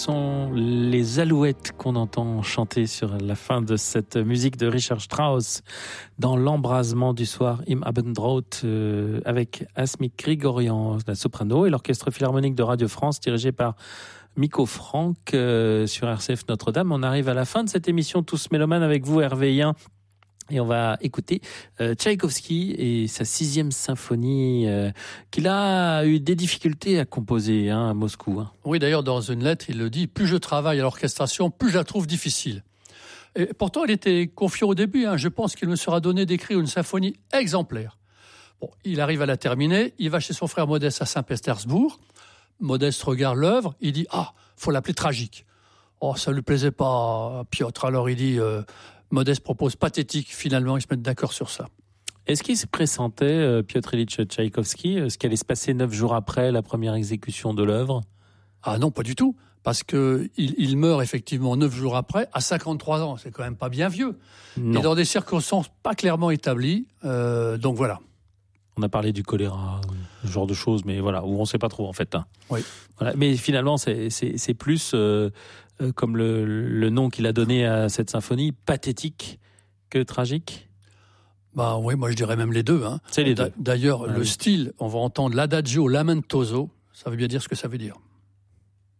Sont les alouettes qu'on entend chanter sur la fin de cette musique de Richard Strauss dans l'embrasement du soir Im Abendrot avec Asmik Grigorian, la soprano, et l'orchestre philharmonique de Radio France dirigé par Miko Franck sur RCF Notre-Dame. On arrive à la fin de cette émission Tous Mélomanes avec vous, Hervé Yen. Et on va écouter Tchaïkovski et sa 6e symphonie qu'il a eu des difficultés à composer à Moscou. Oui, d'ailleurs, dans une lettre, il le dit, plus je travaille à l'orchestration, plus je la trouve difficile. Et pourtant, il était confiant au début. Je pense qu'il me sera donné d'écrire une symphonie exemplaire. Bon, il arrive à la terminer, il va chez son frère Modeste à Saint-Pétersbourg. Modeste regarde l'œuvre, il dit « Ah, faut l'appeler tragique ». Oh, ça lui plaisait pas à Piotr, alors il dit... Modeste propose pathétique, finalement, ils se mettent d'accord sur ça. Est-ce qu'il se pressentait, Piotr Ilyich Tchaïkovski, ce qui allait se passer 9 jours après la première exécution de l'œuvre ? Ah non, pas du tout, parce qu'il meurt effectivement 9 jours après, à 53 ans, c'est quand même pas bien vieux, non. Et dans des circonstances pas clairement établies, donc voilà. On a parlé du choléra, ce genre de choses, mais voilà, où on ne sait pas trop en fait. Oui. Voilà. Mais finalement, c'est plus... comme le nom qu'il a donné à cette symphonie, pathétique que tragique ? Bah oui, moi je dirais même les deux. C'est les deux. D'ailleurs, le style, on va entendre l'adagio lamentoso, ça veut bien dire ce que ça veut dire.